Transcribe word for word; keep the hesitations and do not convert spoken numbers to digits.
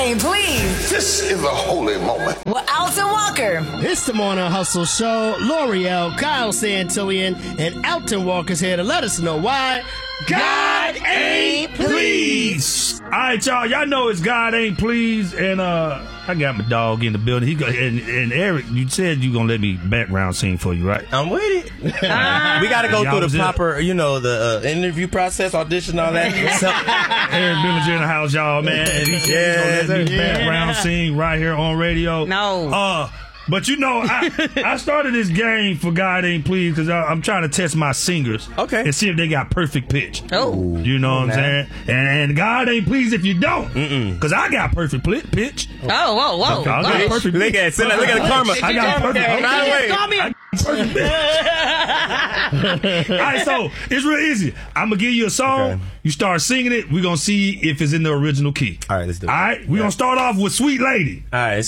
ain't pleased. This is a holy moment. With Alton Walker. It's the Morning Hustle Show. L'Oreal, Kyle Santillian, and Alton Walker's here to let us know why God ain't pleased. All right, y'all. Y'all know it's God ain't pleased, and uh, I got my dog in the building. He go, and, and Eric, you said you gonna let me background sing for you, right? I'm with it. We got to go Y'all through the was proper, you know, the uh, interview process, audition, all that. So, Eric Billinger in the house, y'all, man. And he said Yeah, he's gonna let me yeah. background sing right here on radio. No. Uh, but you know, I, I started this game for God ain't pleased because I'm trying to test my singers. Okay. And see if they got perfect pitch. Oh. You know what I'm Nah. saying? And, and God ain't pleased if you don't. Because I got perfect pli- pitch. Oh, whoa, whoa. I got whoa. perfect look at, look at the karma. I got perfect Okay, right away. Call me a- perfect pitch. All right, so it's real easy. I'm going to give you a song. Okay. You start singing it. We're going to see if it's in the original key. All right, let's do it. All right, we're Yeah. going to start off with Sweet Lady. All right,